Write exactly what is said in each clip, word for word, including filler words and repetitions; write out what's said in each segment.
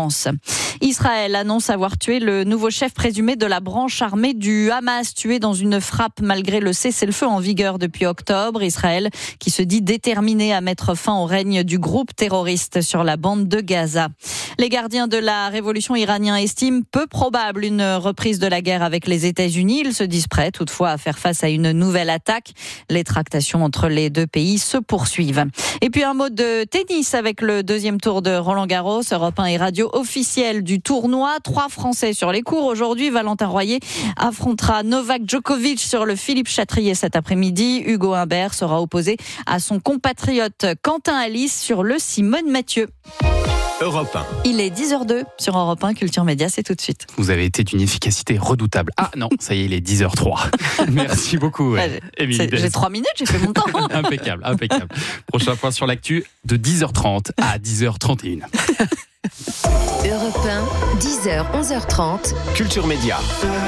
France. Israël annonce avoir tué le nouveau chef présumé de la branche armée du Hamas, tué dans une frappe malgré le cessez-le-feu en vigueur depuis octobre. Israël qui se dit déterminé à mettre fin au règne du groupe terroriste sur la bande de Gaza. Les gardiens de la révolution iranienne estiment peu probable une reprise de la guerre avec les États-Unis. Ils se disent prêts toutefois à faire face à une nouvelle attaque. Les tractations entre les deux pays se poursuivent. Et puis un mot de tennis avec le deuxième tour de Roland-Garros. Europe un et radio officielle du tournoi. Trois Français sur les cours aujourd'hui. Valentin Royer affrontera Novak Djokovic sur le Philippe Chatrier cet après-midi. Hugo Humbert sera opposé à son compatriote Quentin Alice sur le Simone Mathieu. Europe un. Il est dix heures deux sur Europe un, Culture Média, c'est tout de suite. Vous avez été d'une efficacité redoutable. Ah non, ça y est, il est dix heures trois. Merci beaucoup, ouais, Émilie. J'ai trois minutes, j'ai fait mon temps. Impeccable, impeccable. Prochain point sur l'actu de dix heures trente à dix heures trente et une. Europe un, dix heures, onze heures trente. Culture Média.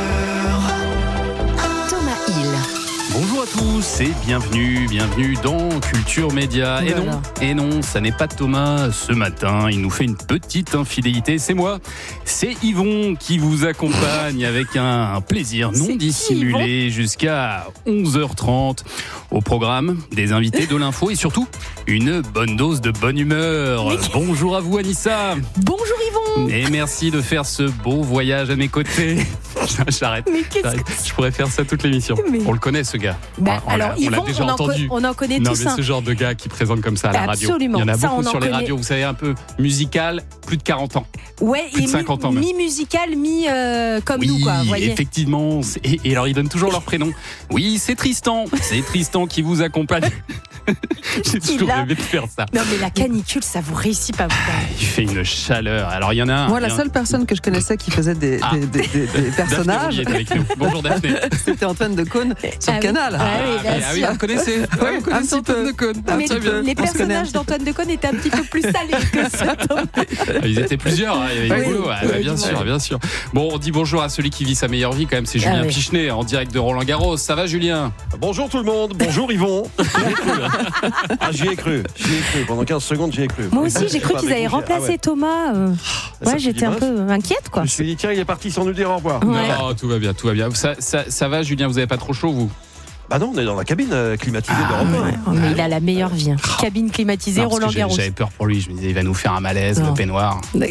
Thomas Hill. Bonjour à tous et bienvenue, bienvenue dans Culture Média. Et non, et non, ça n'est pas Thomas ce matin, il nous fait une petite infidélité, c'est moi, c'est Yvon qui vous accompagne avec un plaisir non dissimulé jusqu'à onze heures trente. Au programme, des invités, de l'info et surtout une bonne dose de bonne humeur. Bonjour à vous Anissa. Bonjour Yvon. Et merci de faire ce beau voyage à mes côtés. J'arrête. Mais qu'est-ce J'arrête. que... Je pourrais faire ça toute l'émission. Mais... On le connaît ce gars. Bah, on alors l'a, Yvon, on l'a déjà on entendu. En co- on en connaît non, tous. mais un. ce genre de gars qui présente comme ça à la radio. Absolument. Il y en a ça, beaucoup sur en les connaît. radios. Vous savez, un peu musical, plus de quarante ans. Ouais, plus et de cinquante ans même. mi-musical, mi euh, comme oui, nous, quoi. Vous voyez. Effectivement. Et, et alors, ils donnent toujours leur prénom. Oui, c'est Tristan. C'est Tristan qui vous accompagne. J'ai toujours rêvé de faire ça. Non, mais la canicule, ça vous réussit pas. Vous Il fait une chaleur. Alors, il y en a un. Moi, la seule personne que je connaissais qui faisait des, ah. des, des, des, des personnages. Daphné est avec nous. Bonjour Daphné. C'était Antoine Decaune sur ah Canal. Oui. Ah, oui, bien ah, ah oui, vous connaissez, ouais, vous connaissez un petit peu. Decaune. Mais Très bien. les personnages d'Antoine Decaune étaient un petit peu plus salés que ça. Ils étaient plusieurs, hein. Il y avait oui, boulot. Ah, bah, bien oui, sûr, oui. bien sûr. Bon, on dit bonjour à celui qui vit sa meilleure vie quand même, c'est Julien ah, oui. Pichenet en direct de Roland-Garros. Ça va Julien? Bonjour tout le monde, bonjour Yvon. J'y ai cru. Ah, j'y ai cru, j'y ai cru. Pendant quinze secondes, j'y ai cru. Moi aussi, j'ai cru qu'ils avaient remplacé ah ouais. Thomas. Euh... Ça, Ouais, j'étais un peu inquiète, quoi. Je me suis dit, tiens, il est parti sans nous dire au revoir. Ouais. Non, tout va bien, tout va bien. Ça, ça, ça va Julien, vous avez pas trop chaud vous? Bah non, on est dans la cabine euh, climatisée Ah, d'Europe un. Ouais. Oh, mais il a la meilleure vie. Hein. Cabine climatisée, Non, parce que Roland j'ai- Garros. J'avais peur pour lui, je me disais il va nous faire un malaise, Non. le peignoir. Non,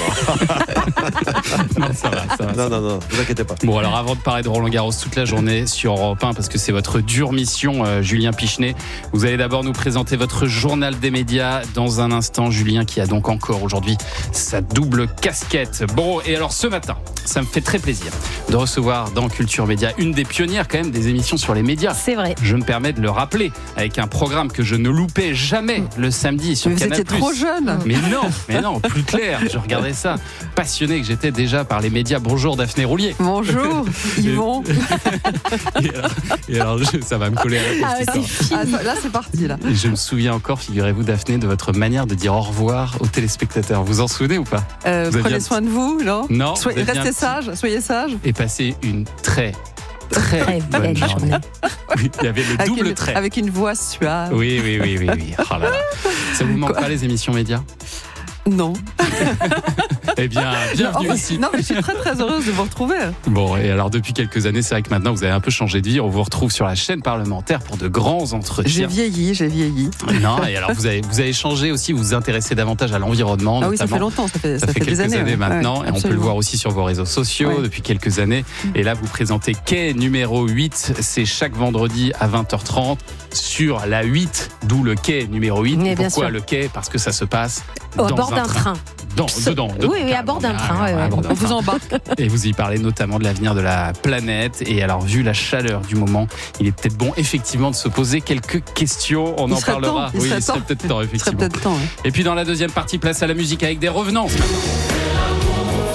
ça va, ça va. Non, non, non, ne vous inquiétez pas. Bon alors avant de parler de Roland Garros toute la journée sur Europe un parce que c'est votre dure mission euh, Julien Pichenet, vous allez d'abord nous présenter votre journal des médias dans un instant. Julien qui a donc encore aujourd'hui sa double casquette. Bon et alors ce matin, ça me fait très plaisir de recevoir dans Culture Média une des pionnières quand même des émissions sur les médias. C'est vrai. Je me permets de le rappeler avec un programme que je ne loupais jamais le samedi sur Mais vous Canal+. étiez trop jeune. Mais non, mais non, plus clair. Je regardais ça, passionné que j'étais déjà par les médias. Bonjour Daphné Roulier. Bonjour, Yvon. Et alors, et alors, je- ça va me coller à la tête, Ah, cette c'est histoire. fini. Ah, là, c'est parti, là. Et je me souviens encore, figurez-vous Daphné, de votre manière de dire au revoir aux téléspectateurs. Vous en souvenez ou pas? Euh, Vous aviez prenez un soin de vous, non Non, Soyez, vous aviez un Restez petit- sages, soyez sages. Et passez une très, très, Très bonne belle journée. journée. Oui, il y avait le Avec double une, trait. avec une voix suave. Oui, oui, oui, oui, oui. Oh là là. Ça vous manque Quoi pas les émissions médias? Non. Eh bien, bienvenue Non, ici. non, mais je suis très très heureuse de vous retrouver. Bon, et alors depuis quelques années, c'est vrai que maintenant vous avez un peu changé de vie. On vous retrouve sur la chaîne parlementaire pour de grands J'ai entretiens. vieilli, j'ai vieilli. Non, et alors vous avez, vous avez changé aussi, vous vous intéressez davantage à l'environnement. Ah oui, ça notamment. fait longtemps, ça fait, Ça, ça fait, fait quelques des années, années ouais. maintenant, Ouais, et on peut le absolument. voir aussi sur vos réseaux sociaux Ouais. depuis quelques années. Et là, vous présentez Quai numéro huit, c'est chaque vendredi à vingt heures trente sur la huit, d'où le Quai numéro huit. Mais bien Pourquoi sûr. le quai? Parce que ça se passe Au dans bord un d'un train. Dans, dedans, dedans, Oui, oui, à bord d'un carrément. train. ouais, Ah, à ouais. bord d'un On vous train. embarque. Et vous y parlez notamment de l'avenir de la planète. Et alors, vu la chaleur du moment, il est peut-être bon effectivement de se poser quelques questions. On Il en serait parlera. temps, il oui, serait il serait temps. peut-être temps, Il serait effectivement. peut-être temps. hein. Et puis dans la deuxième partie, place à la musique avec des revenants. ce matin.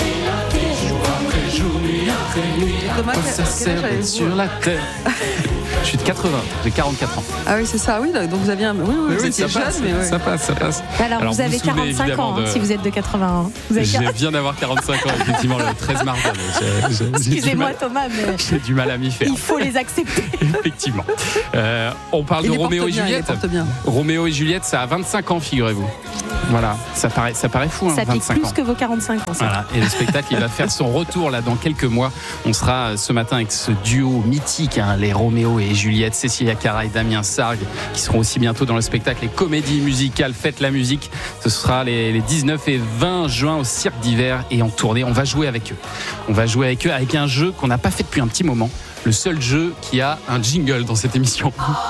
Thomas, Ça quel âge serre avez-vous sur la terre. Je suis de quatre-vingts, j'ai quarante-quatre ans. Ah oui, c'est ça, oui, donc vous aviez un. Oui, oui, Mais vous oui, étiez ça passe, jeune, mais ouais. ça passe, ça passe. Alors, Alors, vous vous avez vous souvenez quarante-cinq ans évidemment hein, de- si vous êtes de quatre-vingts. Vous avez Je quar- viens d'avoir quarante-cinq ans, effectivement, le treize mars. J'ai- j'ai- j'ai du Excusez-moi mal- Thomas, mais J'ai du mal à m'y faire. il faut les accepter. Effectivement. Euh, on parle Il de les porte Roméo et bien, il les Juliette. porte bien. Roméo et Juliette, ça a vingt-cinq ans, figurez-vous. Voilà, ça paraît, ça paraît fou, hein, Ça pique vingt-cinq plus ans. que vos quarante-cinq ans. ça. Voilà, et le spectacle, il va faire son retour là dans quelques mois. On sera euh, ce matin avec ce duo mythique, hein, les Roméo et Juliette, Cécilia Cara et Damien Sargue, qui seront aussi bientôt dans le spectacle Les Comédies Musicales Faites la Musique. Ce sera les, les dix-neuf et vingt juin au Cirque d'Hiver et en tournée. On va jouer avec eux. On va jouer avec eux avec un jeu qu'on n'a pas fait depuis un petit moment. Le seul jeu qui a un jingle dans cette émission.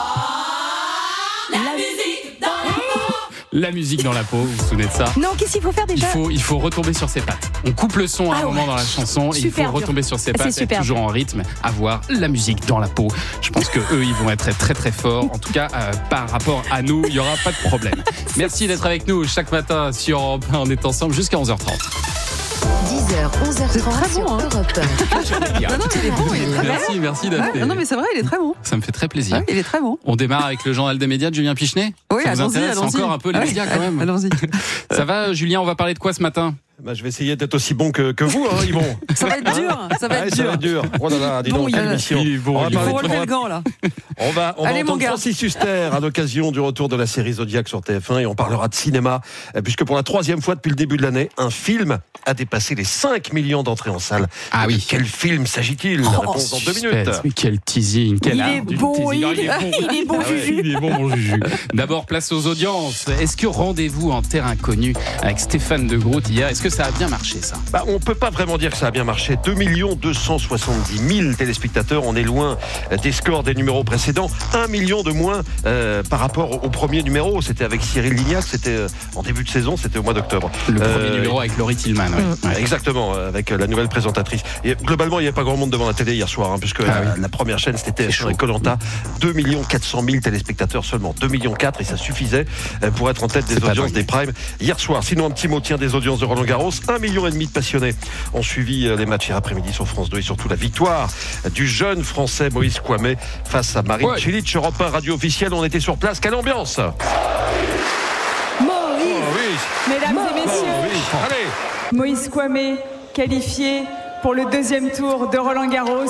La musique dans la peau, vous vous souvenez de ça? Non, qu'est-ce qu'il faut faire Il déjà faut, il faut retomber sur ses pattes. On coupe le son à un Ah ouais. moment dans la chanson et il Super faut dur. retomber sur ses C'est pattes, être super toujours en rythme, avoir la musique dans la peau. Je pense que eux, ils vont être très très forts. En tout cas, euh, par rapport à nous, il n'y aura pas de problème. Merci d'être avec nous chaque matin sur Europe un. On est ensemble jusqu'à onze heures trente. dix heures, onze heures C'est trente très sur bon, hein. Europe un. Non, non, il est bon, il est très bon. Merci, merci d'être. Ouais, non, mais c'est vrai, il est très bon. Ça me fait très plaisir. Ouais, il est très bon. On démarre avec le journal des médias de Julien Pichenet. Oui, Ça vous allons-y, intéresse allons-y. encore un peu les Ah oui, médias quand même. Allons-y. Ça va, Julien? On va parler de quoi ce matin? Bah, je vais essayer d'être aussi bon que, que vous, hein, Yvon. Ça va être dur, ça va Ouais, être ça dur. va être dur. Oh là là, dis Bon, donc, il quelle a- émission. il est bon, On va il est Il parler faut de- relever le gant, là. On va, on va Allez, mon entendre gars. Francis Huster à l'occasion du retour de la série Zodiac sur T F un et on parlera de cinéma, euh, puisque pour la troisième fois depuis le début de l'année, un film a dépassé les cinq millions d'entrées en salle. Ah oui. De quel film s'agit-il? La réponse dans deux minutes. Suspense, mais quel teasing, quel Il art est du bon, teasing. il Ah, est- il est bon, Ah ouais, Juju. il est bon, mon Juju. D'abord, place aux audiences. Est-ce que rendez-vous en terre inconnue avec Stéphane de Groot hier, est-ce que ça a bien marché ça? Bah, on peut pas vraiment dire que ça a bien marché. deux millions deux cent soixante-dix mille téléspectateurs. On est loin des scores des numéros précédents. un million de moins euh, par rapport au premier numéro. C'était avec Cyril Lignac. C'était euh, en début de saison. C'était au mois d'octobre. Le Euh, premier numéro avec Laurie Tillman. Ouais. Ouais. Exactement, euh, avec euh, la nouvelle présentatrice. Et globalement, il n'y avait pas grand monde devant la télé hier soir, hein, puisque Ah la, oui. la première chaîne, c'était T F un chaud. et Koh-Lanta. deux millions quatre cent mille téléspectateurs seulement. deux millions quatre, et ça suffisait euh, pour être en tête des C'est pas audiences dingue. des primes hier soir. Sinon, un petit mot tient des audiences de Roland Garros. un million et demi de passionnés ont suivi euh, les matchs hier après-midi sur France deux et surtout la victoire du jeune Français Moïse Kouamé face à Marine Ouais. Cilic. Europe un radio officielle, on était sur place. Quelle ambiance! Moïse, Oh, oui. mesdames et messieurs, Oh, oui. Allez! Moïse Kouamé, qualifié pour le deuxième tour de Roland Garros.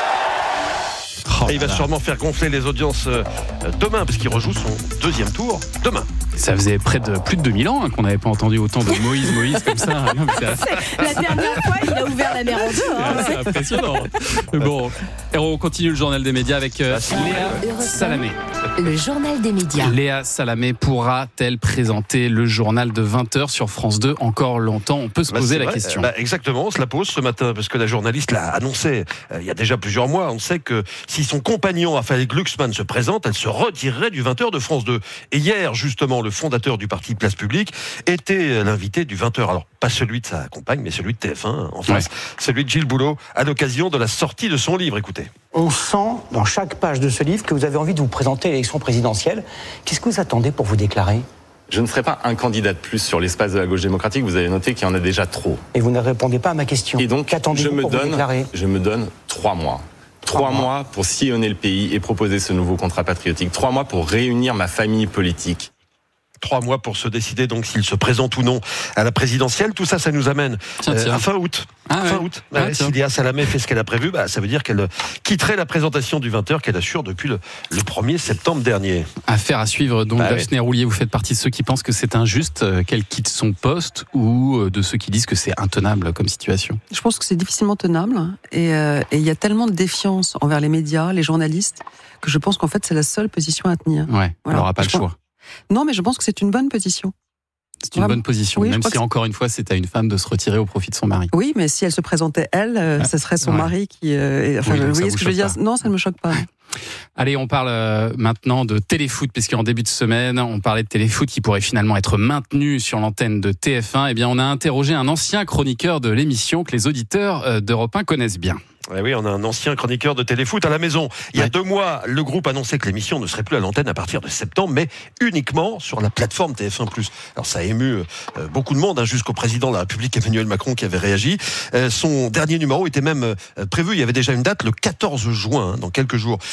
Oh Et il va là là. sûrement faire gonfler les audiences euh, demain, parce qu'il rejoue son deuxième tour demain. Ça faisait près de plus de deux mille ans hein, qu'on n'avait pas entendu autant de Moïse, Moïse comme ça. Non, mais c'est assez- La dernière fois, il a ouvert la mer en deux. hein. c'est impressionnant. Mais bon, et on continue le journal des médias avec euh, Léa Salamé. Le journal des médias. Léa Salamé pourra-t-elle présenter le journal de vingt heures sur France deux encore longtemps? On peut se Bah, poser c'est la vrai. question. Bah, exactement, on se la pose ce matin, parce que la journaliste l'a annoncé euh, il y a déjà plusieurs mois. On sait que si son compagnon Raphaël Glucksmann se présente, elle se retirerait du vingt heures de France deux. Et hier, justement, le fondateur du parti Place Publique était l'invité du vingt heures. Alors, pas celui de sa compagne, mais celui de T F un en face, Ouais. celui de Gilles Boulot, à l'occasion de la sortie de son livre. Écoutez. On sent dans chaque page de ce livre que vous avez envie de vous présenter à l'élection présidentielle. Qu'est-ce que vous attendez pour vous déclarer? Je ne serai pas un candidat de plus sur l'espace de la gauche démocratique. Vous avez noté qu'il y en a déjà trop. Et vous ne répondez pas à ma question. Et donc, je qu'attendez-vous me pour vous donne, déclarer? je me donne trois mois. Trois Trois mois. mois pour sillonner le pays et proposer ce nouveau contrat patriotique. Trois mois pour réunir ma famille politique. Trois mois pour se décider donc s'il se présente ou non à la présidentielle. Tout ça, ça nous amène Tiens, euh, tiens. à fin août. Ah fin ouais. août. Ah, Ouais, tiens. si Léa Salamé fait ce qu'elle a prévu, bah, ça veut dire qu'elle quitterait la présentation du vingt heures qu'elle assure depuis le, le premier septembre dernier. Affaire à suivre. Donc, Bah oui. Daphné Roulier, vous faites partie de ceux qui pensent que c'est injuste euh, qu'elle quitte son poste ou euh, de ceux qui disent que c'est intenable comme situation? Je pense que c'est difficilement tenable et euh, et il y a tellement de défiance envers les médias, les journalistes, que je pense qu'en fait c'est la seule position à tenir. Ouais, elle Voilà. n'aura pas le Je pense- choix. Non, mais je pense que c'est une bonne position. C'est une Vraiment. bonne position, Oui, je même crois si que encore une fois c'est à une femme de se retirer au profit de son mari. Oui, mais si elle se présentait elle, euh, Ah, ça serait son ouais. mari qui. euh, et- enfin, Oui, donc vous ça voyez vous ce que je veux choque dire? pas. Non, ça ne me choque pas. Allez, on parle euh, maintenant de téléfoot, puisqu'en début de semaine, on parlait de téléfoot qui pourrait finalement être maintenu sur l'antenne de T F un. Eh bien, on a interrogé un ancien chroniqueur de l'émission que les auditeurs euh, d'Europe un connaissent bien. Eh oui, on a un ancien chroniqueur de téléfoot à la maison. Il y a Ouais. deux mois, le groupe annonçait que l'émission ne serait plus à l'antenne à partir de septembre, mais uniquement sur la plateforme T F un plus. Alors ça a ému euh, beaucoup de monde, hein, jusqu'au président de la République Emmanuel Macron qui avait réagi. Euh, son dernier numéro était même euh, prévu, il y avait déjà une date, le quatorze juin, hein, dans quelques jours.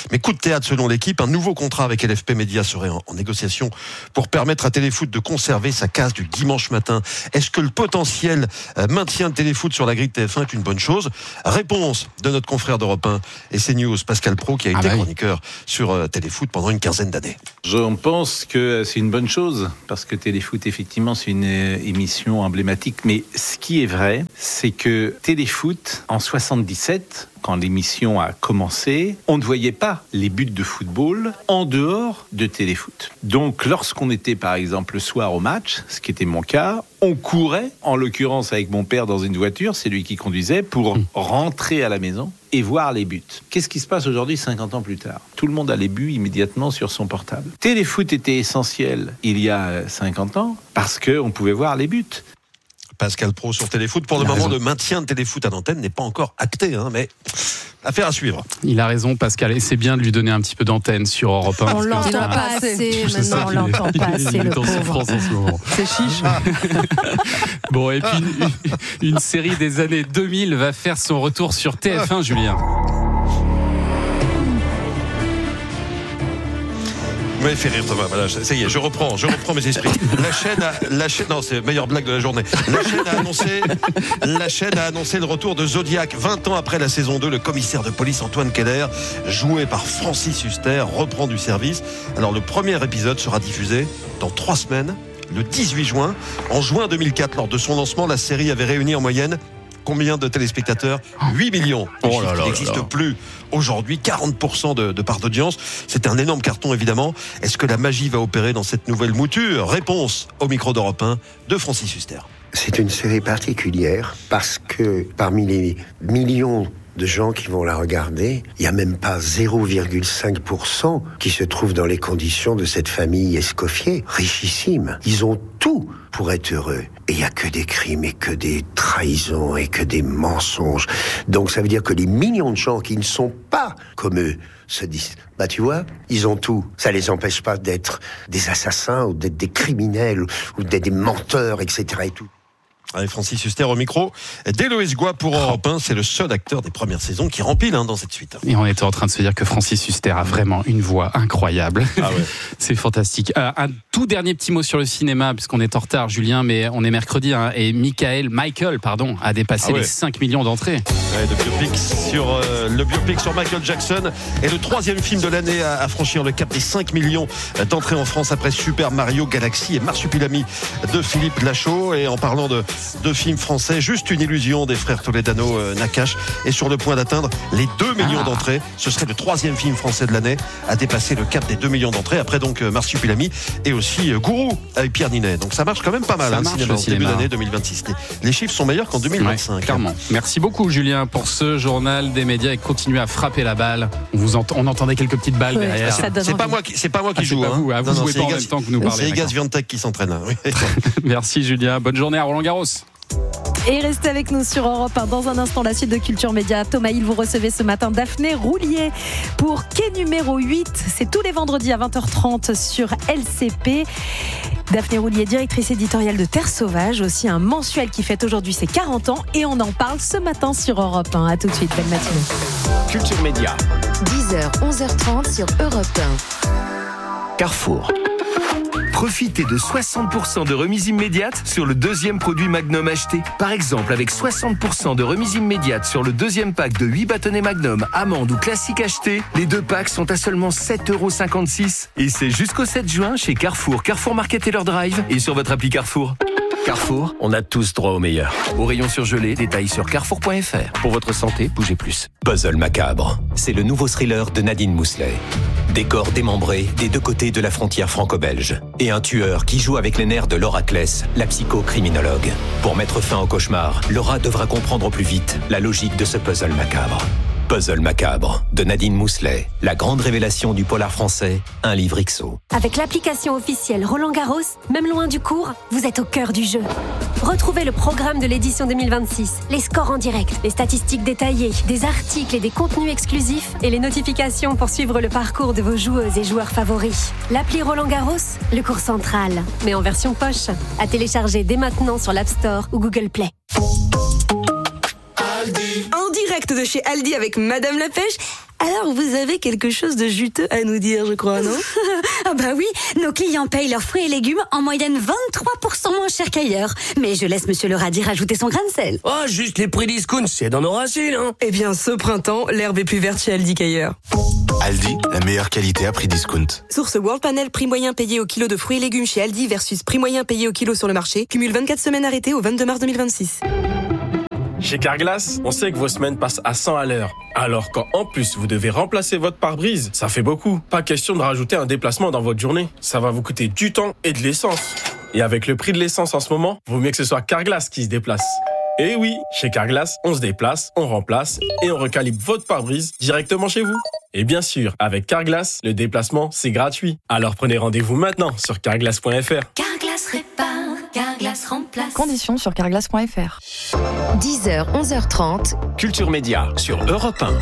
Mais coup de théâtre selon l'équipe, un nouveau contrat avec L F P Média serait en, en négociation pour permettre à Téléfoot de conserver sa case du dimanche matin. Est-ce que le potentiel euh, maintien de Téléfoot sur la grille de T F un est une bonne chose? Réponse de notre confrère d'Europe un et CNews, Pascal Praud, qui a été ah bah oui. chroniqueur sur euh, Téléfoot pendant une quinzaine d'années. Je pense que c'est une bonne chose, parce que Téléfoot, effectivement, c'est une émission emblématique. Mais ce qui est vrai, c'est que Téléfoot, en soixante-dix-sept, quand l'émission a commencé, on ne voyait pas les buts de football en dehors de Téléfoot. Donc, lorsqu'on était, par exemple, le soir au match, ce qui était mon cas, on courait, en l'occurrence avec mon père dans une voiture, c'est lui qui conduisait, pour mmh. rentrer à la maison et voir les buts. Qu'est-ce qui se passe aujourd'hui, cinquante ans plus tard? Tout le monde a les buts immédiatement sur son portable. Téléfoot était essentiel il y a cinquante ans parce qu'on pouvait voir les buts. Pascal Praud sur Téléfoot. Pour le Il moment, le maintien de Téléfoot à l'antenne n'est pas encore acté, hein, mais affaire à suivre. Il a raison, Pascal, et c'est bien de lui donner un petit peu d'antenne sur Europe un. On l'entend pas assez, maintenant on l'entend pas assez, le pauvre. C'est chiche. Bon, et puis une, une série des années deux mille va faire son retour sur T F un, Julien. Vous m'avez fait rire, Thomas. Voilà, ça y est, je reprends, je reprends mes esprits. La chaîne, a, la chaîne, non, c'est la meilleure blague de la journée. La chaîne a annoncé, la chaîne a annoncé le retour de Zodiac. vingt ans après la saison deux, le commissaire de police Antoine Keller, joué par Francis Huster, reprend du service. Alors, le premier épisode sera diffusé dans trois semaines, le dix-huit juin. En juin deux mille quatre, lors de son lancement, la série avait réuni en moyenne combien de téléspectateurs? huit millions. Oh là là, qui n'existe plus aujourd'hui, quarante pour cent de, de part d'audience. C'est un énorme carton, évidemment. Est-ce que la magie va opérer dans cette nouvelle mouture? Réponse au micro d'Europe un de Francis Huster. C'est une série particulière parce que parmi les millions de gens qui vont la regarder, il n'y a même pas zéro virgule cinq pour cent qui se trouvent dans les conditions de cette famille Escoffier, richissime. Ils ont tout pour être heureux. Et il n'y a que des crimes et que des trahisons et que des mensonges. Donc ça veut dire que les millions de gens qui ne sont pas comme eux se disent, bah tu vois, ils ont tout. Ça les empêche pas d'être des assassins ou d'être des criminels ou d'être des menteurs, et cetera et tout. Avec Francis Huster au micro d'Héloïse Goua pour Europe un, c'est le seul acteur des premières saisons qui rempile hein, dans cette suite. Et on était en train de se dire que Francis Huster a vraiment une voix incroyable. Ah ouais. C'est fantastique. Euh, un tout dernier petit mot sur le cinéma, puisqu'on est en retard, Julien, mais on est mercredi, hein, et Michael, Michael, pardon, a dépassé ah ouais. les cinq millions d'entrées. Ouais, le biopic sur euh, le biopic sur Michael Jackson est le troisième film de l'année à, à franchir le cap des cinq millions d'entrées en France après Super Mario Galaxy et Marsupilami de Philippe Lachaud. Et en parlant de de films français, juste une illusion des frères Toledano euh, Nakache est sur le point d'atteindre les deux millions ah. d'entrées. Ce serait le troisième film français de l'année à dépasser le cap des deux millions d'entrées. Après donc euh, Marsupilami et aussi euh, Gourou avec Pierre Ninet. Donc ça marche quand même pas mal hein, cinéma, en début d'année deux mille vingt-six. Les, les chiffres sont meilleurs qu'en deux mille vingt-cinq. Ouais, clairement. Merci beaucoup Julien pour ce journal des médias et continuez à frapper la balle. On vous ent- on entendait quelques petites balles ouais, derrière. C'est, c'est pas moi qui c'est pas moi qui ah, joue. C'est pas hein. vous, ah, vous non, jouez non, pas en même temps que vous nous parlez. C'est Egas Viantec qui s'entraîne. Hein. Oui. Merci Julien. Bonne journée à Roland-Garros. Et restez avec nous sur Europe un. Dans un instant, la suite de Culture Média. Thomas Hill, vous recevez ce matin Daphné Roulier pour Quai numéro huit. C'est tous les vendredis à vingt heures trente sur L C P. Daphné Roulier, directrice éditoriale de Terre Sauvage, aussi un mensuel qui fête aujourd'hui ses quarante ans. Et on en parle ce matin sur Europe un. A tout de suite, belle matinée. Culture Média. dix heures, onze heures trente sur Europe un. Carrefour. Profitez de soixante pour cent de remise immédiate sur le deuxième produit Magnum acheté. Par exemple, avec soixante pour cent de remise immédiate sur le deuxième pack de huit bâtonnets Magnum, amande ou classique acheté, les deux packs sont à seulement sept euros cinquante-six. Et c'est jusqu'au sept juin chez Carrefour, Carrefour Market et leur drive et sur votre appli Carrefour. Carrefour, on a tous droit au meilleur. Au rayon surgelé, détails sur carrefour point f r. Pour votre santé, bougez plus. Puzzle macabre, c'est le nouveau thriller de Nadine Mousselet. Des corps démembrés des deux côtés de la frontière franco-belge. Et un tueur qui joue avec les nerfs de Laura Kless, la psychocriminologue. Pour mettre fin au cauchemar, Laura devra comprendre au plus vite la logique de ce puzzle macabre. Puzzle macabre de Nadine Mousselet, la grande révélation du polar français, un livre X O. Avec l'application officielle Roland Garros, même loin du court, vous êtes au cœur du jeu. Retrouvez le programme de l'édition deux mille vingt-six, les scores en direct, les statistiques détaillées, des articles et des contenus exclusifs et les notifications pour suivre le parcours de vos joueuses et joueurs favoris. L'appli Roland Garros, le court central, mais en version poche, à télécharger dès maintenant sur l'App Store ou Google Play. En direct de chez Aldi avec Madame la Pêche, Alors, vous avez quelque chose de juteux à nous dire, je crois, non? Ah bah oui, nos clients payent leurs fruits et légumes en moyenne vingt-trois pour cent moins cher qu'ailleurs. Mais je laisse Monsieur le radis rajouter son grain de sel. Oh, juste les prix discount, c'est dans nos racines, hein. Eh bien, ce printemps, l'herbe est plus verte chez Aldi qu'ailleurs. Aldi, la meilleure qualité à prix discount. Source World Panel, prix moyen payé au kilo de fruits et légumes chez Aldi versus prix moyen payé au kilo sur le marché. Cumule vingt-quatre semaines arrêtées au vingt-deux mars deux mille vingt-six. Chez Carglass, on sait que vos semaines passent à cent à l'heure. Alors quand en plus vous devez remplacer votre pare-brise, ça fait beaucoup. Pas question de rajouter un déplacement dans votre journée. Ça va vous coûter du temps et de l'essence. Et avec le prix de l'essence en ce moment, vaut mieux que ce soit Carglass qui se déplace. Et oui, chez Carglass, on se déplace, on remplace et on recalibre votre pare-brise directement chez vous. Et bien sûr, avec Carglass, le déplacement, c'est gratuit. Alors prenez rendez-vous maintenant sur carglass point f r. Carglass répare, Carglass remplace. Conditions sur carglass point f r. dix heures, onze heures trente. Culture Média sur Europe un.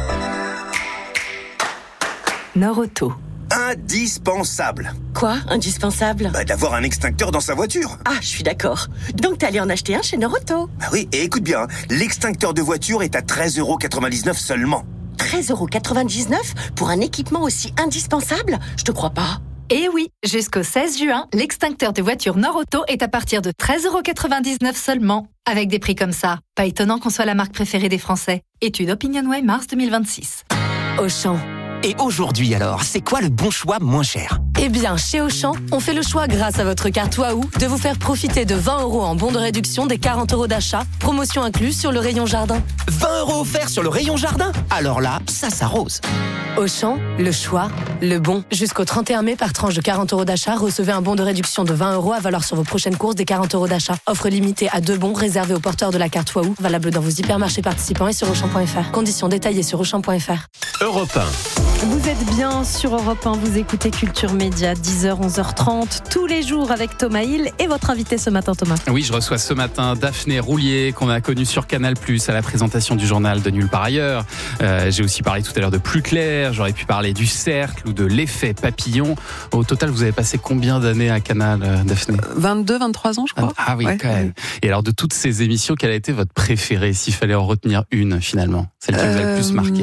Nord-Auto. Indispensable. Quoi, indispensable? Bah, d'avoir un extincteur dans sa voiture. Ah, je suis d'accord. Donc t'es allé en acheter un chez Nord-Auto. Bah oui, et écoute bien, l'extincteur de voiture est à treize euros quatre-vingt-dix-neuf seulement. treize euros quatre-vingt-dix-neuf pour un équipement aussi indispensable? Je te crois pas. Et oui, jusqu'au seize juin, l'extincteur de voiture Nord-Auto est à partir de treize euros quatre-vingt-dix-neuf seulement. Avec des prix comme ça, pas étonnant qu'on soit la marque préférée des Français. Étude OpinionWay mars deux mille vingt-six. Auchan. Et aujourd'hui alors, c'est quoi le bon choix moins cher? Eh bien, chez Auchan, on fait le choix grâce à votre carte Waouh de vous faire profiter de vingt euros en bons de réduction des quarante euros d'achat, promotion incluse sur le rayon jardin. vingt euros offerts sur le rayon jardin? Alors là, ça s'arrose. Auchan, le choix, le bon. Jusqu'au trente et un mai, par tranche de quarante euros d'achat, recevez un bon de réduction de vingt euros à valoir sur vos prochaines courses des quarante euros d'achat. Offre limitée à deux bons réservés aux porteurs de la carte Waouh, valable dans vos hypermarchés participants et sur auchan point f r. Conditions détaillées sur auchan point f r. Europe un. Vous êtes bien sur Europe un, vous écoutez Culture Média, dix heures, onze heures trente, tous les jours avec Thomas Hill et votre invité ce matin, Thomas. Oui, je reçois ce matin Daphné Roulier, qu'on a connue sur Canal plus, à la présentation du journal de Nulle part ailleurs. Euh, j'ai aussi parlé tout à l'heure de Plus clair, j'aurais pu parler du cercle ou de l'effet papillon. Au total, vous avez passé combien d'années à Canal, Daphné? vingt-deux, vingt-trois ans, je crois. Ah oui, ouais, quand même. Et alors, de toutes ces émissions, quelle a été votre préférée, s'il fallait en retenir une, finalement? Celle qui vous a le plus marqué?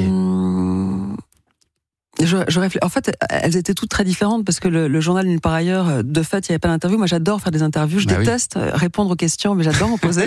Je, je réfléch... En fait, elles étaient toutes très différentes parce que le, le journal Nulle part ailleurs, de fait, il n'y avait pas d'interview. Moi, j'adore faire des interviews. Je bah déteste oui. répondre aux questions, mais j'adore en poser.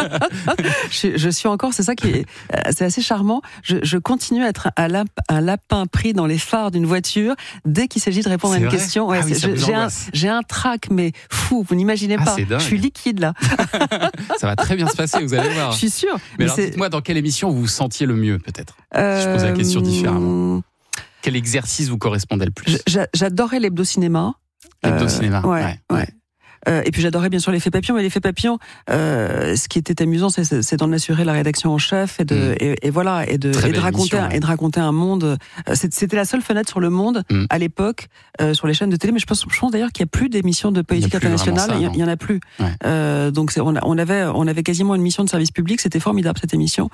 je, je suis encore, c'est ça qui est, c'est assez charmant. Je, je continue à être un, lap, un lapin pris dans les phares d'une voiture dès qu'il s'agit de répondre c'est à une vrai question. Ouais, ah oui, j'ai, un, j'ai un trac, mais fou, vous n'imaginez ah, pas. Je suis liquide là. Ça va très bien se passer, vous allez voir. Je suis sûre. Mais, mais alors, c'est... dites-moi, dans quelle émission vous vous sentiez le mieux, peut-être euh... Si je pose la question différemment. Quel exercice vous correspondait le plus? J'adorais l'hebdo-cinéma. L'hebdo-cinéma, euh, ouais. ouais. ouais. Euh, et puis j'adorais bien sûr l'effet papillon, mais l'effet papillon, euh, ce qui était amusant, c'est, c'est d'en assurer la rédaction en chef et de mmh. et, et voilà et de et de raconter émission, ouais. et de raconter un monde. C'était la seule fenêtre sur le monde mmh. à l'époque euh, sur les chaînes de télé. Mais je pense, je pense d'ailleurs qu'il y a plus d'émissions de politique internationale. Ça, il, y, il y en a plus. Ouais. Euh, donc c'est, on, on avait on avait quasiment une mission de service public. C'était formidable cette émission.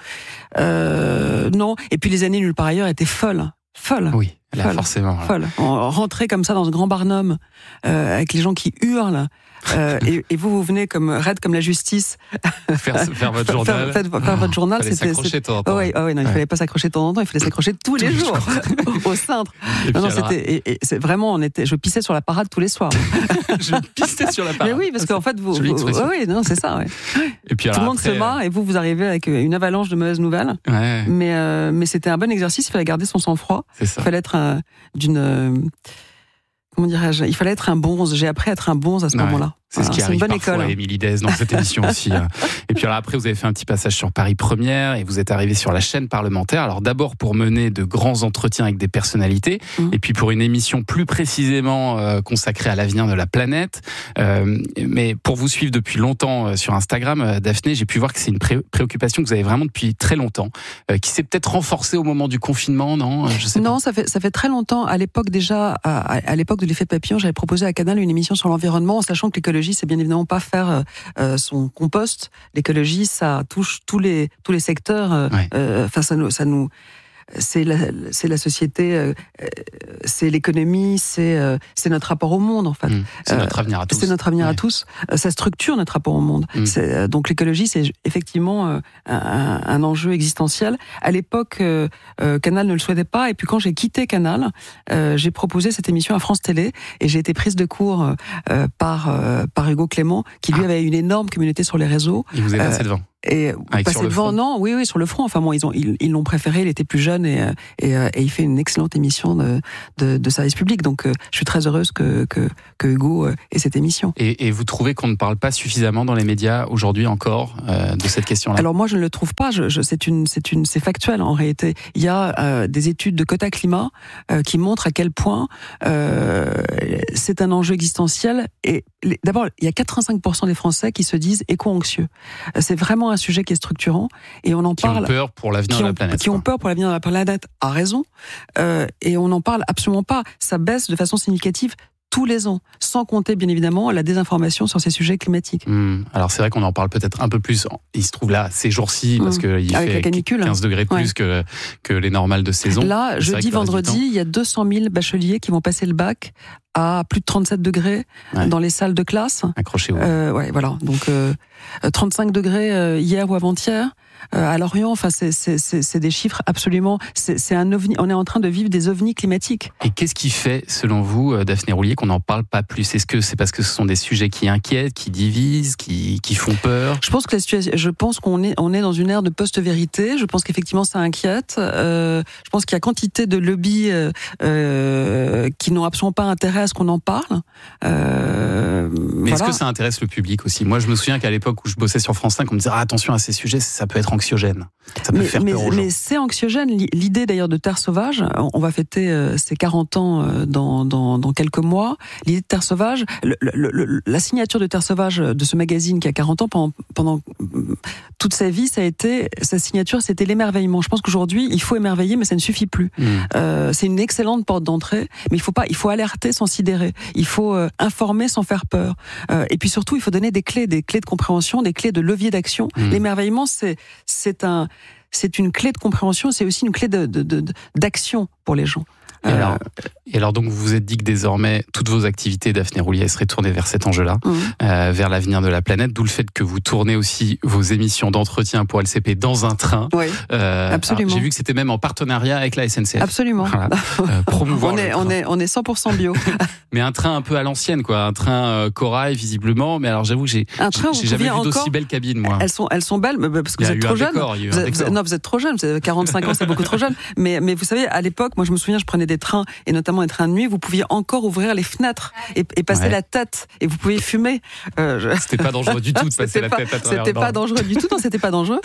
Euh, non. Et puis les années Nulle part ailleurs étaient folles. Folle. Oui, là, folle, forcément. Là. Folle. On rentrait comme ça dans ce grand barnum euh, avec les gens qui hurlent. Euh, et, et vous, vous venez comme raide comme la justice. Faire, faire votre journal. Faire, faire, faire votre journal, c'était. C'était. S'accrocher de temps en temps. Oh oui, oh oui, non, il ouais. fallait pas s'accrocher de temps en temps, il fallait s'accrocher tous les jours au cintre. Non, non, c'était. Et, et c'est vraiment, on était. Je pissais sur la parade tous les soirs. Je pissais sur la parade. Mais oui, parce qu'en fait, vous. vous oui, non, c'est ça. Ouais. Et puis tout le monde après, se marre et vous, vous arrivez avec une avalanche de mauvaises nouvelles. Ouais. Mais euh, mais c'était un bon exercice. Il fallait garder son sang-froid. C'est ça. Il fallait être un, d'une. Euh, comment dirais-je? Il fallait être un bonze. J'ai appris à être un bonze à ce ouais. moment-là. C'est voilà, ce qui arrive une bonne parfois école. à Émilie Dez dans cette émission aussi. Et puis alors après, vous avez fait un petit passage sur Paris Première et vous êtes arrivé sur la chaîne parlementaire. Alors d'abord pour mener de grands entretiens avec des personnalités mmh. et puis pour une émission plus précisément euh, consacrée à l'avenir de la planète. Euh, mais pour vous suivre depuis longtemps euh, sur Instagram, euh, Daphné, j'ai pu voir que c'est une pré- préoccupation que vous avez vraiment depuis très longtemps, euh, qui s'est peut-être renforcée au moment du confinement, non? Je sais Non, pas. ça fait ça fait très longtemps. À l'époque déjà, à, à l'époque de l'effet papillon, j'avais proposé à Canal une émission sur l'environnement, en sachant que l'écologie, c'est bien évidemment pas faire euh, son compost. L'écologie, ça touche tous les tous les secteurs. Enfin, euh, ouais. euh, ça nous ça nous c'est la, c'est la société, euh, c'est l'économie, c'est, euh, c'est notre rapport au monde en fait. Mmh. C'est euh, notre avenir à tous. C'est notre avenir ouais. à tous. Ça structure notre rapport au monde. Mmh. C'est, donc l'écologie, c'est effectivement euh, un, un enjeu existentiel. À l'époque, euh, euh, Canal ne le souhaitait pas. Et puis quand j'ai quitté Canal, euh, j'ai proposé cette émission à France Télé et j'ai été prise de court euh, par euh, par Hugo Clément, qui lui ah. avait une énorme communauté sur les réseaux. Il vous est passé euh, devant. Et passer devant, non, oui, oui, sur le front. Enfin bon, ils ont, ils, ils l'ont préféré. Il était plus jeune et et, et il fait une excellente émission de de, de service public. Donc, euh, je suis très heureuse que que, que Hugo ait cette émission. Et, et vous trouvez qu'on ne parle pas suffisamment dans les médias aujourd'hui encore euh, de cette question-là? Alors moi, je ne le trouve pas. Je, je, c'est une, c'est une, c'est factuel en réalité. Il y a euh, des études de quota climat euh, qui montrent à quel point euh, c'est un enjeu existentiel. Et les, d'abord, il y a quatre-vingt-cinq pour cent des Français qui se disent éco-anxieux. C'est vraiment un sujet qui est structurant et on en qui parle. Qui ont peur pour l'avenir ont, de la planète. Qui quoi. ont peur pour l'avenir de la planète, a raison. Euh, et on n'en parle absolument pas. Ça baisse de façon significative tous les ans, sans compter bien évidemment la désinformation sur ces sujets climatiques. Mmh. Alors c'est vrai qu'on en parle peut-être un peu plus, il se trouve là ces jours-ci, parce mmh. qu'il fait quinze degrés de plus ouais. que, que les normales de saison. Là, jeudi, vendredi, il y a deux cent mille bacheliers qui vont passer le bac à plus de trente-sept degrés ouais. dans les salles de classe. Accrochez-vous. Euh, ouais, voilà. Donc euh, trente-cinq degrés euh, hier ou avant-hier. Euh, à Lorient, enfin, c'est, c'est, c'est, c'est des chiffres absolument. C'est, c'est un ovni. On est en train de vivre des ovnis climatiques. Et qu'est-ce qui fait, selon vous, Daphné Roulier, qu'on n'en parle pas plus? Est-ce que c'est parce que ce sont des sujets qui inquiètent, qui divisent, qui, qui font peur? Je pense que la situation, je pense qu'on est, on est dans une ère de post-vérité. Je pense qu'effectivement, ça inquiète. Euh, je pense qu'il y a quantité de lobbies euh, euh, qui n'ont absolument pas intérêt à ce qu'on en parle. Euh, Mais voilà. Est-ce que ça intéresse le public aussi? Moi, je me souviens qu'à l'époque où je bossais sur France cinq, on me disait ah, attention à ces sujets, ça peut être anxiogène. Ça peut mais, faire mais, peur aux gens. Mais c'est anxiogène. L'idée d'ailleurs de Terre Sauvage, on va fêter euh, ses quarante ans euh, dans, dans, dans quelques mois. L'idée de Terre Sauvage, le, le, le, la signature de Terre Sauvage de ce magazine qui a quarante ans, pendant, pendant toute sa vie, ça a été, sa signature, c'était l'émerveillement. Je pense qu'aujourd'hui, il faut émerveiller, mais ça ne suffit plus. Mmh. Euh, c'est une excellente porte d'entrée, mais il faut pas, il faut alerter sans sidérer. Il faut euh, informer sans faire peur. Euh, et puis surtout, il faut donner des clés, des clés de compréhension, des clés de levier d'action. Mmh. L'émerveillement, c'est, c'est un, c'est une clé de compréhension, c'est aussi une clé de, de, de, d'action pour les gens. Et, euh, alors, et alors donc vous vous êtes dit que désormais toutes vos activités, Daphné Roulier, seraient tournées vers cet enjeu-là, mmh. euh, vers l'avenir de la planète, d'où le fait que vous tournez aussi vos émissions d'entretien pour L C P dans un train. Oui, euh, absolument. J'ai vu que c'était même en partenariat avec la S N C F. Absolument. Voilà. Euh, promouvoir on est on est on est cent pour cent bio. Mais un train un peu à l'ancienne, quoi, un train euh, corail visiblement. Mais alors j'avoue que j'ai un train j'ai jamais vu encore... d'aussi belles cabines, moi. Elles sont elles sont belles, parce que vous êtes trop jeune. Non, vous êtes trop jeune. Vous avez quarante-cinq ans, c'est beaucoup trop jeune. Mais mais vous savez, à l'époque, moi je me souviens, je prenais des trains et notamment les trains de nuit, vous pouviez encore ouvrir les fenêtres et, et passer ouais. la tête et vous pouviez fumer. Euh, je... C'était pas dangereux du tout de passer la pas, tête à travers C'était pas dangereux du tout, non, c'était pas dangereux.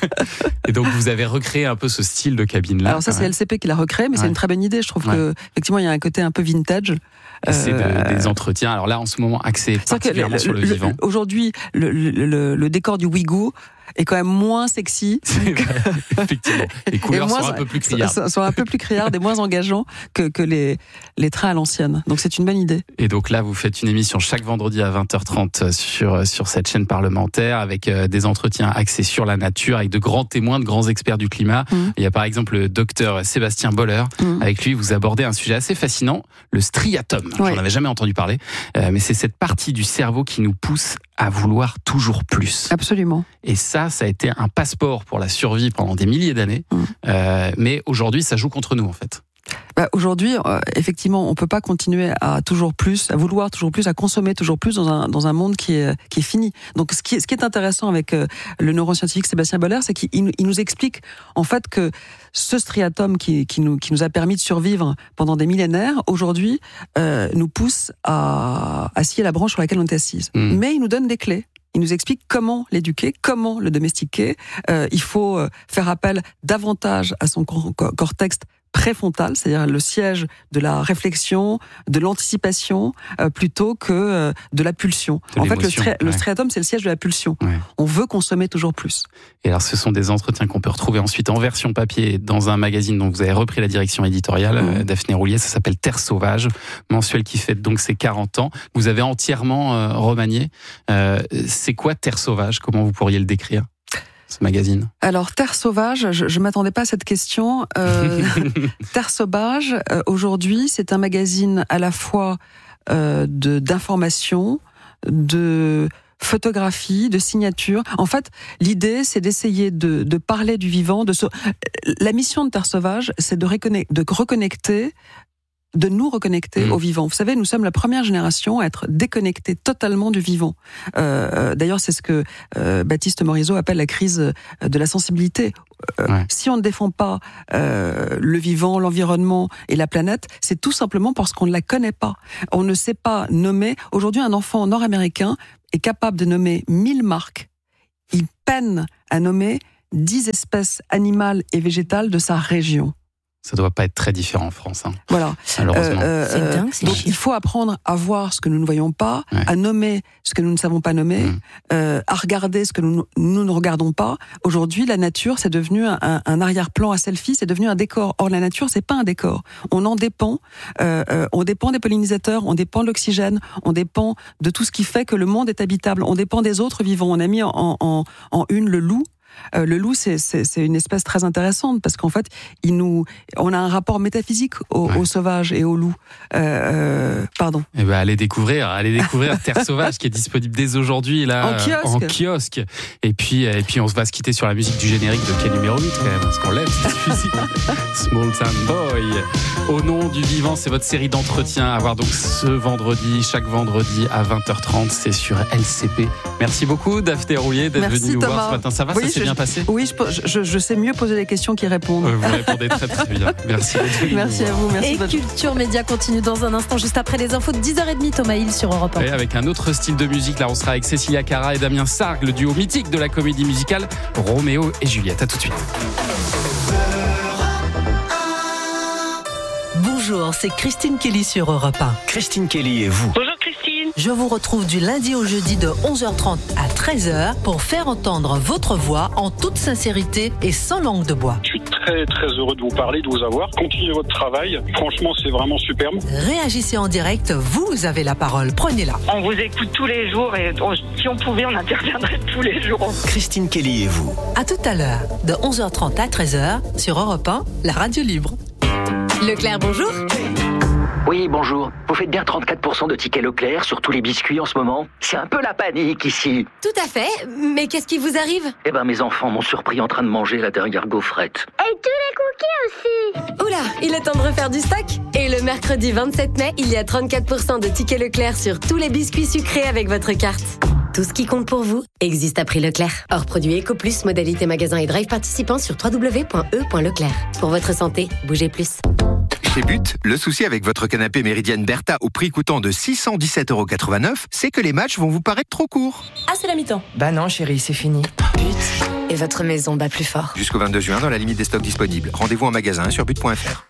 Et donc vous avez recréé un peu ce style de cabine-là. Alors ça, c'est L C P qui l'a recréé, mais ouais. c'est une très bonne idée. Je trouve ouais. que effectivement il y a un côté un peu vintage. C'est de, des entretiens. Alors là, en ce moment, axé particulièrement le, sur le, le vivant. Aujourd'hui, le, le, le, le décor du Ouigo est quand même moins sexy. Effectivement. Les couleurs moins, sont un peu plus criardes. Sont un peu plus criardes et moins engageants que, que les, les trains à l'ancienne. Donc c'est une bonne idée. Et donc là, vous faites une émission chaque vendredi à vingt heures trente sur, sur cette chaîne parlementaire avec des entretiens axés sur la nature, avec de grands témoins, de grands experts du climat. Mmh. Il y a par exemple le docteur Sébastien Boller. Mmh. Avec lui, vous abordez un sujet assez fascinant, le striatum. Ouais. J'en avais jamais entendu parler. Euh, mais c'est cette partie du cerveau qui nous pousse à vouloir toujours plus. Absolument. Et ça, ça a été un passeport pour la survie pendant des milliers d'années. Mmh. Euh, mais aujourd'hui, ça joue contre nous, en fait. Bah aujourd'hui, euh, effectivement, on peut pas continuer à toujours plus, à vouloir toujours plus, à consommer toujours plus dans un dans un monde qui est qui est fini. Donc ce qui est, ce qui est intéressant avec euh, le neuroscientifique Sébastien Boller, c'est qu'il il nous explique en fait que ce striatum qui qui nous qui nous a permis de survivre pendant des millénaires, aujourd'hui, euh, nous pousse à à scier la branche sur laquelle on est assise. Mmh. Mais il nous donne des clés. Il nous explique comment l'éduquer, comment le domestiquer. Euh, il faut faire appel davantage à son cortex préfrontal, c'est-à-dire le siège de la réflexion, de l'anticipation, euh, plutôt que euh, de la pulsion. De en fait, le, stri- ouais. le striatum, c'est le siège de la pulsion. Ouais. On veut consommer toujours plus. Et alors, ce sont des entretiens qu'on peut retrouver ensuite en version papier dans un magazine dont vous avez repris la direction éditoriale, mmh. euh, Daphné Roulier, ça s'appelle Terre Sauvage, mensuel qui fête donc ses quarante ans. Vous avez entièrement euh, remanié. Euh, c'est quoi Terre Sauvage ? Comment vous pourriez le décrire ? ce magazine? Alors, Terre Sauvage, je ne m'attendais pas à cette question. Euh, Terre Sauvage, euh, aujourd'hui, c'est un magazine à la fois euh, de, d'information, de photographie, de signature. En fait, l'idée, c'est d'essayer de, de parler du vivant. De so... La mission de Terre Sauvage, c'est de, reconnect... de reconnecter de nous reconnecter mmh. au vivant. Vous savez, nous sommes la première génération à être déconnectés totalement du vivant. Euh, d'ailleurs, c'est ce que euh, Baptiste Morisot appelle la crise de la sensibilité. Euh, ouais. Si on ne défend pas euh, le vivant, l'environnement et la planète, c'est tout simplement parce qu'on ne la connaît pas. On ne sait pas nommer. Aujourd'hui, un enfant nord-américain est capable de nommer mille marques. Il peine à nommer dix espèces animales et végétales de sa région. Ça doit pas être très différent en France. Hein. Voilà. Malheureusement. Euh, c'est euh, dingue, c'est donc chiant. il faut apprendre à voir ce que nous ne voyons pas, ouais. à nommer ce que nous ne savons pas nommer, mmh. euh, à regarder ce que nous, nous ne regardons pas. Aujourd'hui, la nature, c'est devenu un, un arrière-plan à selfie, c'est devenu un décor. Or, la nature, c'est pas un décor. On en dépend. Euh, euh, on dépend des pollinisateurs, on dépend de l'oxygène, on dépend de tout ce qui fait que le monde est habitable. On dépend des autres vivants. On a mis en, en, en une le loup. Euh, le loup, c'est, c'est, c'est une espèce très intéressante parce qu'en fait, il nous, on a un rapport métaphysique au, ouais. au sauvage et au loup. Euh, euh, pardon. Eh ben, allez découvrir, allez découvrir Terre Sauvage qui est disponible dès aujourd'hui là en kiosque. en kiosque. Et puis, et puis, on va se quitter sur la musique du générique de Quai numéro huit quand même, parce qu'on l'aime cette musique. Small Town Boy. Au nom du vivant, c'est votre série d'entretiens à voir donc ce vendredi, chaque vendredi à vingt heures trente. C'est sur L C P. Merci beaucoup, Daphné Roulier, d'être Merci, venue nous Thomas. voir ce matin. Ça va, oui, ça s'est je, bien passé? Oui, je, je, je sais mieux poser des questions qu'y répondre. Euh, vous répondez très très bien. Merci. Merci à vous. Merci. Et votre... Culture Média continue dans un instant, juste après les infos de dix heures trente, Thomas Hill sur Europe un. Et avec un autre style de musique, là on sera avec Cécilia Cara et Damien Sargue, le duo mythique de la comédie musicale Roméo et Juliette. À tout de suite. Bonjour, c'est Christine Kelly sur Europe un. Christine Kelly et vous. Bonjour Christine. Je vous retrouve du lundi au jeudi de onze heures trente à treize heures pour faire entendre votre voix en toute sincérité et sans langue de bois. Je suis très très heureux de vous parler, de vous avoir. Continuez votre travail. Franchement, c'est vraiment superbe. Réagissez en direct, vous avez la parole. Prenez-la. On vous écoute tous les jours et oh, si on pouvait, on interviendrait tous les jours. Christine Kelly et vous. À tout à l'heure, de onze heures trente à treize heures sur Europe un, la radio libre. Leclerc, bonjour. Oui, bonjour. Vous faites bien trente-quatre pour cent de tickets Leclerc sur tous les biscuits en ce moment? C'est un peu la panique ici. Tout à fait. Mais qu'est-ce qui vous arrive? Eh ben, mes enfants m'ont surpris en train de manger la dernière gaufrette. Et tous les cookies aussi. Oula, il est temps de refaire du stock. Et le mercredi vingt-sept mai, il y a trente-quatre pour cent de tickets Leclerc sur tous les biscuits sucrés avec votre carte. Tout ce qui compte pour vous existe à prix Leclerc. Hors produit Eco Plus, modalité magasin et drive participant sur w w w point e point leclerc. Pour votre santé, bougez plus. Chez But, le souci avec votre canapé Méridienne Bertha au prix coûtant de six cent dix-sept euros quatre-vingt-neuf, c'est que les matchs vont vous paraître trop courts. Ah, c'est la mi-temps. Bah non, chérie, c'est fini. But, et votre maison bat plus fort. Jusqu'au vingt-deux juin, dans la limite des stocks disponibles. Rendez-vous en magasin sur but point f r.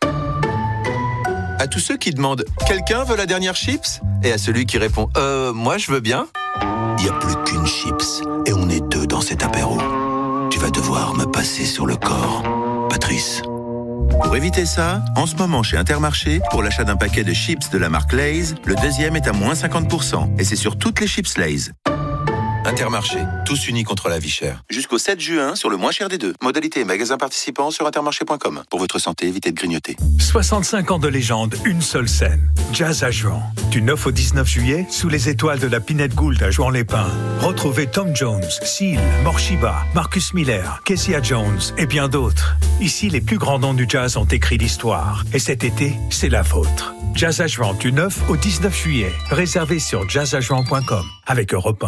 À tous ceux qui demandent « Quelqu'un veut la dernière chips ?» et à celui qui répond « Euh, moi je veux bien ?» Il n'y a plus qu'une chips et on est deux dans cet apéro. Tu vas devoir me passer sur le corps, Patrice. Pour éviter ça, en ce moment chez Intermarché, pour l'achat d'un paquet de chips de la marque Lay's, le deuxième est à moins cinquante pour cent. Et c'est sur toutes les chips Lay's. Intermarché, tous unis contre la vie chère. Jusqu'au sept juin, sur le moins cher des deux. Modalité et magasin participants sur intermarché point com. Pour votre santé, évitez de grignoter. soixante-cinq ans de légende, une seule scène. Jazz à Juan. Du neuf au dix-neuf juillet, sous les étoiles de la Pinette Gould à Juan-les-Pins. Retrouvez Tom Jones, Seal, Morshiba, Marcus Miller, Kezia Jones et bien d'autres. Ici, les plus grands noms du jazz ont écrit l'histoire. Et cet été, c'est la vôtre. Jazz à Juan, du neuf au dix-neuf juillet. Réservé sur jazz à juan point com avec Europe un.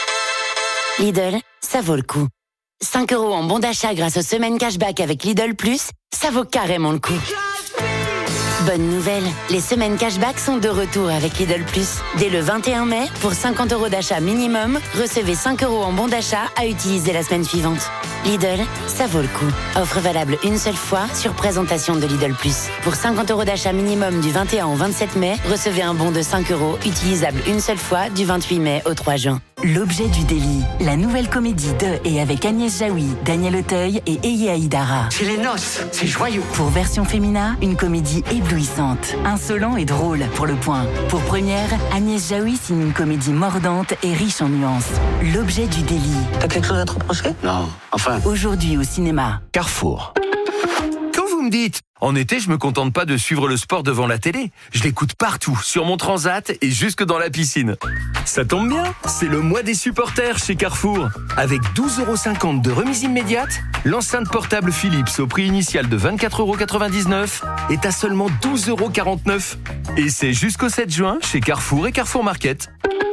Lidl, ça vaut le coup. cinq euros en bon d'achat grâce aux semaines cashback avec Lidl Plus, ça vaut carrément le coup. Bonne nouvelle, les semaines cashback sont de retour avec Lidl Plus. Dès le vingt et un mai, pour cinquante euros d'achat minimum, recevez cinq euros en bon d'achat à utiliser la semaine suivante. Lidl, ça vaut le coup. Offre valable une seule fois sur présentation de Lidl Plus. Pour cinquante euros d'achat minimum du vingt et un au vingt-sept mai, recevez un bon de cinq euros utilisable une seule fois du vingt-huit mai au trois juin. L'objet du délit, la nouvelle comédie de et avec Agnès Jaoui, Daniel Auteuil et Eye Aïdara. C'est les noces, c'est joyeux. Pour version féminin, une comédie éblouissante, insolent et drôle pour le point. Pour première, Agnès Jaoui signe une comédie mordante et riche en nuances. L'objet du délit. T'as quelque chose à te reprocher? Non, enfin Enfin. Aujourd'hui au cinéma. Carrefour. Quand vous me dites, en été, je me contente pas de suivre le sport devant la télé. Je l'écoute partout, sur mon transat et jusque dans la piscine. Ça tombe bien, c'est le mois des supporters chez Carrefour. Avec douze euros cinquante de remise immédiate, l'enceinte portable Philips au prix initial de vingt-quatre euros quatre-vingt-dix-neuf est à seulement douze euros quarante-neuf. Et c'est jusqu'au sept juin chez Carrefour et Carrefour Market.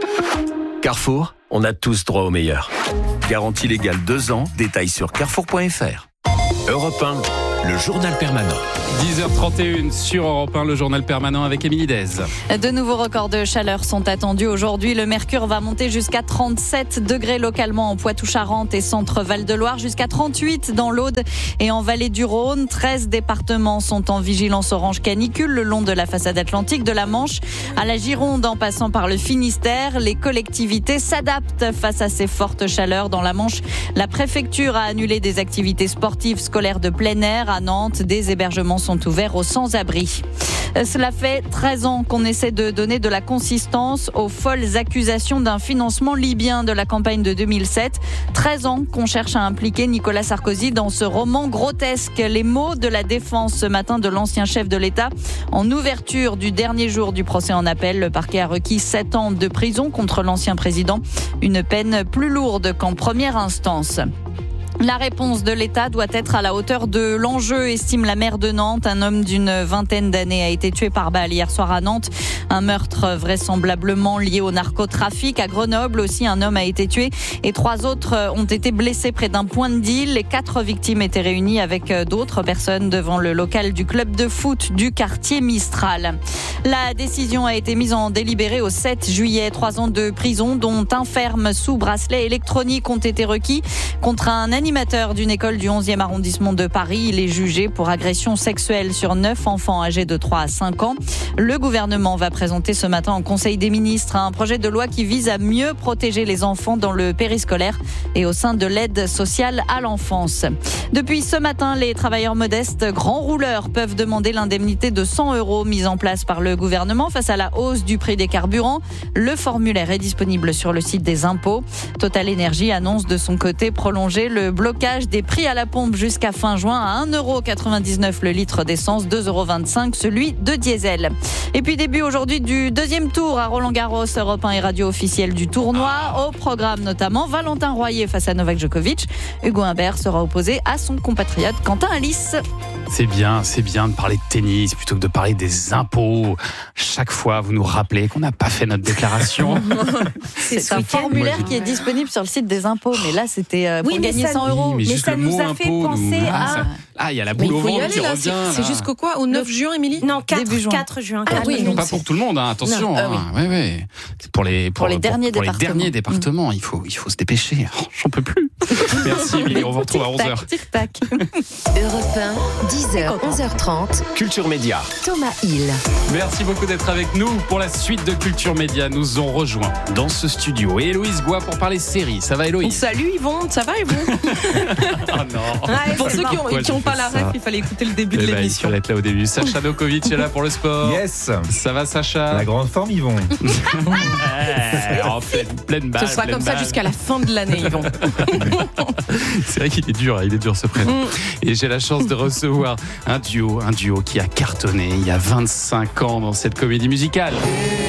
Carrefour, on a tous droit au meilleur. Garantie légale deux ans, détails sur carrefour point f r. Europe un, le journal permanent. dix heures trente et une sur Europe un, le journal permanent avec Émilie Dez. De nouveaux records de chaleur sont attendus aujourd'hui. Le mercure va monter jusqu'à trente-sept degrés localement en Poitou-Charentes et centre Val-de-Loire, jusqu'à trente-huit dans l'Aude et en vallée du Rhône. treize départements sont en vigilance orange canicule le long de la façade atlantique, de la Manche à la Gironde en passant par le Finistère. Les collectivités s'adaptent face à ces fortes chaleurs. Dans la Manche, la préfecture a annulé des activités sportives scolaires de plein air. À Nantes, des hébergements sont ouverts aux sans-abri. Cela fait treize ans qu'on essaie de donner de la consistance aux folles accusations d'un financement libyen de la campagne de deux mille sept. treize ans qu'on cherche à impliquer Nicolas Sarkozy dans ce roman grotesque. Les mots de la défense ce matin de l'ancien chef de l'État. En ouverture du dernier jour du procès en appel, le parquet a requis sept ans de prison contre l'ancien président. Une peine plus lourde qu'en première instance. La réponse de l'État doit être à la hauteur de l'enjeu, estime la maire de Nantes. Un homme d'une vingtaine d'années a été tué par balle hier soir à Nantes. Un meurtre vraisemblablement lié au narcotrafic. À Grenoble aussi, un homme a été tué et trois autres ont été blessés près d'un point de deal. Les quatre victimes étaient réunies avec d'autres personnes devant le local du club de foot du quartier Mistral. La décision a été mise en délibéré au sept juillet. Trois ans de prison, dont un ferme sous bracelet électronique, ont été requis contre un animateur d'une école du onzième arrondissement de Paris. Il est jugé pour agression sexuelle sur neuf enfants âgés de trois à cinq ans. Le gouvernement va présenter ce matin en Conseil des ministres un projet de loi qui vise à mieux protéger les enfants dans le périscolaire et au sein de l'aide sociale à l'enfance. Depuis ce matin, les travailleurs modestes grands rouleurs peuvent demander l'indemnité de cent euros mise en place par le gouvernement face à la hausse du prix des carburants. Le formulaire est disponible sur le site des impôts. Total Énergie annonce de son côté prolonger le blocage des prix à la pompe jusqu'à fin juin à un euro quatre-vingt-dix-neuf le litre d'essence, deux euros vingt-cinq celui de diesel. Et puis début aujourd'hui du deuxième tour à Roland-Garros, Europe un et radio officielle du tournoi. Au programme notamment Valentin Royer face à Novak Djokovic. Hugo Humbert sera opposé à son compatriote Quentin Alice. C'est bien, c'est bien de parler de tennis plutôt que de parler des impôts. Chaque fois, vous nous rappelez qu'on n'a pas fait notre déclaration. C'est un formulaire qui est disponible sur le site des impôts, mais là c'était euh, pour oui, gagner ça, cent euros. Oui, mais, mais ça nous a fait impôt, penser nous... à... Ah, ça... ah, il y a la boule au ventre qui revient. C'est jusqu'au quoi? Au neuf juin, Émilie? Non, quatre juin. Ah, oui, non, pas pour tout le monde, hein, attention. Non, hein. ah, oui. Oui, oui. Pour les, pour, pour les derniers pour, pour départements. Les derniers départements, mmh. il, faut, il faut se dépêcher. Oh, j'en peux plus. Merci Émilie, on vous retrouve à onze heures. Tic-tac. Europe un, dix heures, onze heures trente. Culture Média. Thomas Hill. Merci beaucoup d'être avec nous pour la suite de Culture Média. Nous ont rejoint dans ce studio et Héloïse Goua pour parler série. Ça va Héloïse? Salut Yvon, ça va et vous? Oh non. Ouais, pour ceux qui n'ont pas la ref, il fallait écouter le début eh de ben, l'émission. Il fallait être là au début. Sacha Nokovic est là pour le sport. Yes. Ça va Sacha? La grande forme Yvon. ouais, en pleine, pleine balle. Ce sera comme balle. ça jusqu'à la fin de l'année Yvon. C'est vrai qu'il est dur, il est dur ce prénom. Mm. Et j'ai la chance de recevoir un duo, un duo qui a cartonné il y a vingt-cinq ans dans cette comédie musicale.